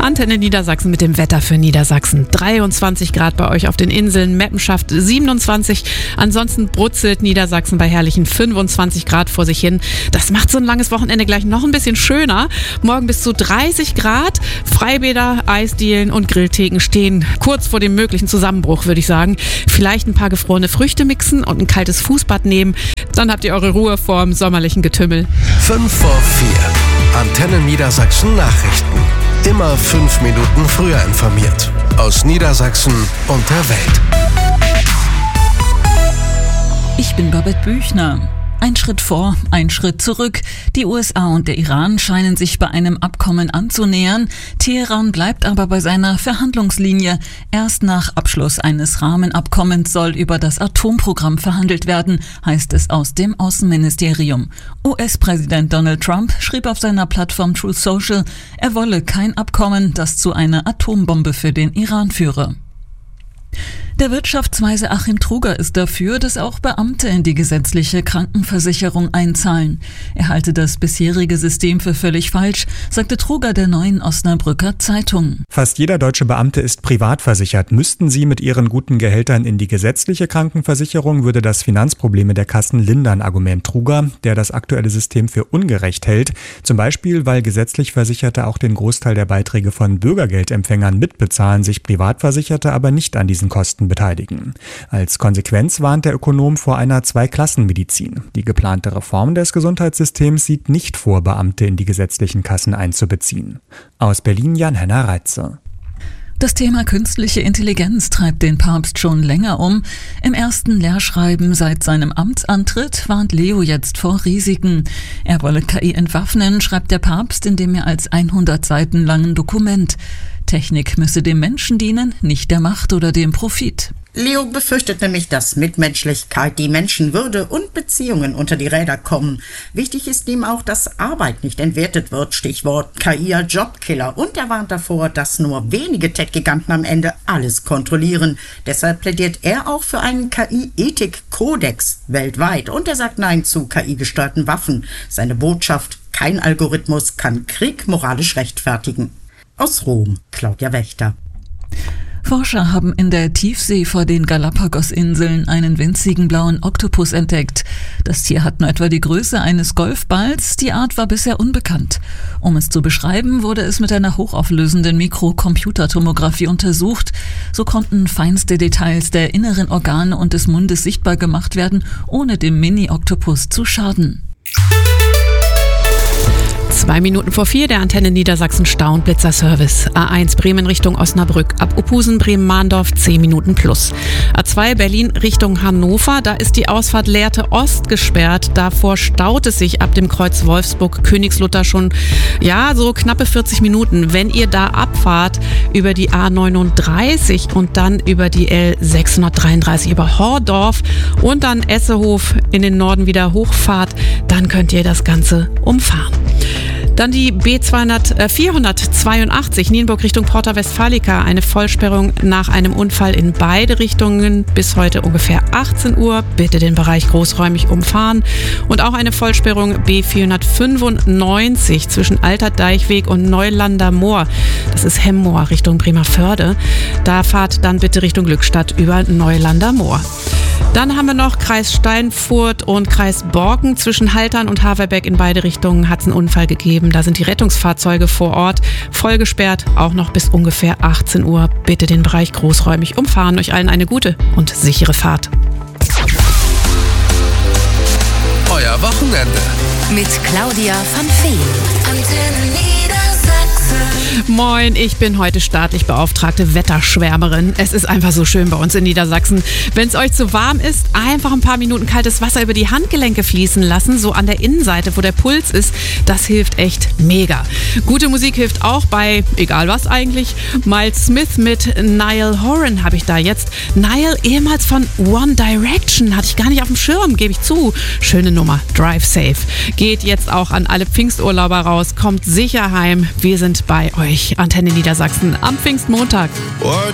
Antenne Niedersachsen mit dem Wetter für Niedersachsen. 23 Grad bei euch auf den Inseln, Meppen schafft 27. Ansonsten brutzelt Niedersachsen bei herrlichen 25 Grad vor sich hin. Das macht so ein langes Wochenende gleich noch ein bisschen schöner. Morgen bis zu 30 Grad. Freibäder, Eisdielen und Grilltheken stehen kurz vor dem möglichen Zusammenbruch, würde ich sagen. Vielleicht ein paar gefrorene Früchte mixen und ein kaltes Fußbad nehmen. Dann habt ihr eure Ruhe vorm sommerlichen Getümmel. 5 vor 4. Antenne Niedersachsen Nachrichten. Immer 5 Minuten früher informiert. Aus Niedersachsen und der Welt. Ich bin Babette Büchner. Ein Schritt vor, ein Schritt zurück. Die USA und der Iran scheinen sich bei einem Abkommen anzunähern. Teheran bleibt aber bei seiner Verhandlungslinie. Erst nach Abschluss eines Rahmenabkommens soll über das Atomprogramm verhandelt werden, heißt es aus dem Außenministerium. US-Präsident Donald Trump schrieb auf seiner Plattform Truth Social, er wolle kein Abkommen, das zu einer Atombombe für den Iran führe. Der Wirtschaftsweise Achim Truger ist dafür, dass auch Beamte in die gesetzliche Krankenversicherung einzahlen. Er halte das bisherige System für völlig falsch, sagte Truger der Neuen Osnabrücker Zeitung. Fast jeder deutsche Beamte ist privat versichert. Müssten sie mit ihren guten Gehältern in die gesetzliche Krankenversicherung, würde das Finanzprobleme der Kassen lindern, Argument Truger, der das aktuelle System für ungerecht hält. Zum Beispiel, weil gesetzlich Versicherte auch den Großteil der Beiträge von Bürgergeldempfängern mitbezahlen, sich Privatversicherte aber nicht an diesen Kosten beteiligen. Als Konsequenz warnt der Ökonom vor einer Zweiklassenmedizin. Die geplante Reform des Gesundheitssystems sieht nicht vor, Beamte in die gesetzlichen Kassen einzubeziehen. Aus Berlin Jan-Henner Reitze. Das Thema künstliche Intelligenz treibt den Papst schon länger um. Im ersten Lehrschreiben seit seinem Amtsantritt warnt Leo jetzt vor Risiken. Er wolle KI entwaffnen, schreibt der Papst in dem mehr als 100 Seiten langen Dokument. Technik müsse dem Menschen dienen, nicht der Macht oder dem Profit. Leo befürchtet nämlich, dass Mitmenschlichkeit, die Menschenwürde und Beziehungen unter die Räder kommen. Wichtig ist ihm auch, dass Arbeit nicht entwertet wird, Stichwort KI als Jobkiller. Und er warnt davor, dass nur wenige Tech-Giganten am Ende alles kontrollieren. Deshalb plädiert er auch für einen KI-Ethik-Kodex weltweit. Und er sagt Nein zu KI-gesteuerten Waffen. Seine Botschaft: Kein Algorithmus kann Krieg moralisch rechtfertigen. Aus Rom, Claudia Wächter. Forscher haben in der Tiefsee vor den Galapagos-Inseln einen winzigen blauen Oktopus entdeckt. Das Tier hat nur etwa die Größe eines Golfballs, die Art war bisher unbekannt. Um es zu beschreiben, wurde es mit einer hochauflösenden Mikrocomputertomographie untersucht. So konnten feinste Details der inneren Organe und des Mundes sichtbar gemacht werden, ohne dem Mini-Oktopus zu schaden. 2 Minuten vor 4, der Antenne Niedersachsen Stauenblitzer-Service. A1 Bremen Richtung Osnabrück. Ab Opusen Bremen-Mahndorf 10 Minuten plus. A2 Berlin Richtung Hannover. Da ist die Ausfahrt Lehrte Ost gesperrt. Davor staut es sich ab dem Kreuz Wolfsburg-Königslutter schon, so knappe 40 Minuten. Wenn ihr da abfahrt über die A39 und dann über die L633 über Hordorf und dann Essehof in den Norden wieder hochfahrt, dann könnt ihr das Ganze umfahren. Dann die B482 Nienburg Richtung Porta Westfalica. Eine Vollsperrung nach einem Unfall in beide Richtungen bis heute ungefähr 18 Uhr. Bitte den Bereich großräumig umfahren. Und auch eine Vollsperrung B495 zwischen Alter Deichweg und Neulander Moor. Das ist Hemmoor Richtung Bremervörde. Da fahrt dann bitte Richtung Glückstadt über Neulander Moor. Dann haben wir noch Kreis Steinfurt und Kreis Borken. Zwischen Haltern und Haverbeck in beide Richtungen hat es einen Unfall gegeben. Da sind die Rettungsfahrzeuge vor Ort voll gesperrt, auch noch bis ungefähr 18 Uhr. Bitte den Bereich großräumig umfahren. Euch allen eine gute und sichere Fahrt. Euer Wochenende. Mit Claudia van Feen. Antenne Niedersachsen. Moin, ich bin heute staatlich beauftragte Wetterschwärmerin. Es ist einfach so schön bei uns in Niedersachsen. Wenn es euch zu warm ist, einfach ein paar Minuten kaltes Wasser über die Handgelenke fließen lassen, so an der Innenseite, wo der Puls ist. Das hilft echt mega. Gute Musik hilft auch bei, egal was eigentlich. Miles Smith mit Niall Horan habe ich da jetzt. Niall, ehemals von One Direction, hatte ich gar nicht auf dem Schirm, gebe ich zu. Schöne Nummer, Drive Safe. Geht jetzt auch an alle Pfingsturlauber raus, kommt sicher heim. Wir sind bei euch. Antenne Niedersachsen am Pfingstmontag.